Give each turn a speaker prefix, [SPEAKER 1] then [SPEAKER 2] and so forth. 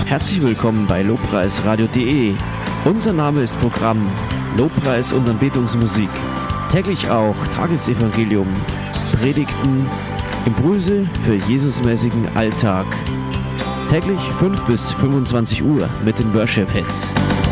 [SPEAKER 1] Herzlich willkommen bei lobpreisradio.de. Unser Name ist Programm Lobpreis und Anbetungsmusik. Täglich auch Tagesevangelium, Predigten, Impulse für Jesusmäßigen Alltag. Täglich 5 bis 25 Uhr mit den Worship Hits.